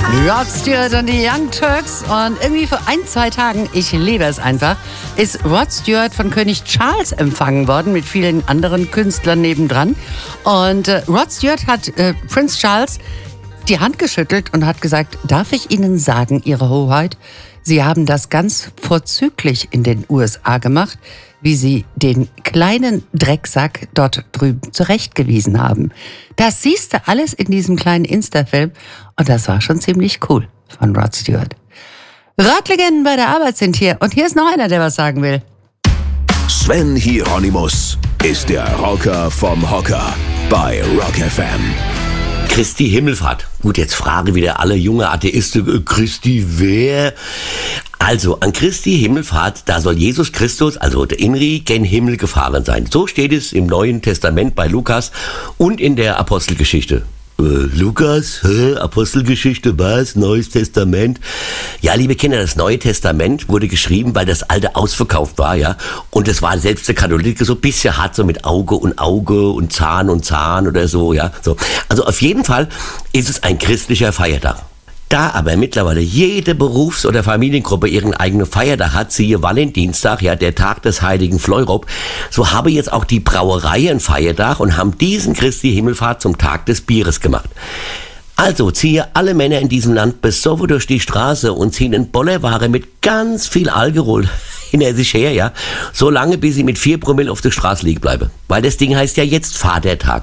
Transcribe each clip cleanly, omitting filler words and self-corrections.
Rod Stewart und die Young Turks. Und irgendwie vor 1-2 Tagen, ich liebe es einfach, ist Rod Stewart von König Charles empfangen worden mit vielen anderen Künstlern nebendran. Und Rod Stewart hat Prinz Charles die Hand geschüttelt und hat gesagt, darf ich Ihnen sagen, Ihre Hoheit, Sie haben das ganz vorzüglich in den USA gemacht, wie Sie den kleinen Drecksack dort drüben zurechtgewiesen haben. Das siehst du alles in diesem kleinen Insta-Film und das war schon ziemlich cool von Rod Stewart. Rocklegenden bei der Arbeit sind hier und hier ist noch einer, der was sagen will. Sven Hieronymus ist der Rocker vom Hocker bei Rock FM. Christi Himmelfahrt. Gut, jetzt fragen wieder alle junge Atheisten, Christi wer? Also, an Christi Himmelfahrt, da soll Jesus Christus, also der Inri, gen Himmel gefahren sein. So steht es im Neuen Testament bei Lukas und in der Apostelgeschichte. Lukas, Apostelgeschichte, was? Neues Testament? Ja, liebe Kinder, das Neue Testament wurde geschrieben, weil das Alte ausverkauft war, ja. Und es war selbst der Katholik so ein bisschen hart, so mit Auge und Zahn oder so, ja. So. Also auf jeden Fall ist es ein christlicher Feiertag. Da aber mittlerweile jede Berufs- oder Familiengruppe ihren eigenen Feiertag hat, siehe Valentinstag, ja, der Tag des heiligen Fleurop, so habe jetzt auch die Brauerei einen Feiertag und haben diesen Christi Himmelfahrt zum Tag des Bieres gemacht. Also ziehe alle Männer in diesem Land besoffen durch die Straße und ziehen in Bollerware mit ganz viel Alkohol hinter sich her, ja, so lange bis sie mit 4 Promille auf der Straße liegen bleiben. Weil das Ding heißt ja jetzt Vatertag.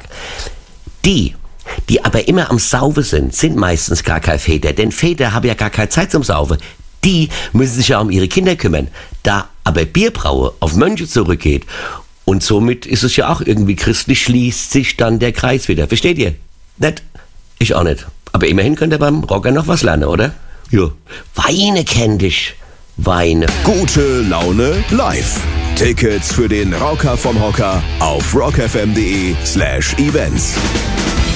Die aber immer am Saufen sind meistens gar keine Väter, denn Väter haben ja gar keine Zeit zum Saufen. Die müssen sich ja um ihre Kinder kümmern. Da aber Bierbraue auf Mönche zurückgeht und somit ist es ja auch irgendwie christlich, schließt sich dann der Kreis wieder. Versteht ihr? Nicht? Ich auch nicht. Aber immerhin könnt ihr beim Rocker noch was lernen, oder? Jo. Weine kenn dich. Weine. Gute Laune live. Tickets für den Rocker vom Hocker auf rockfm.de/events.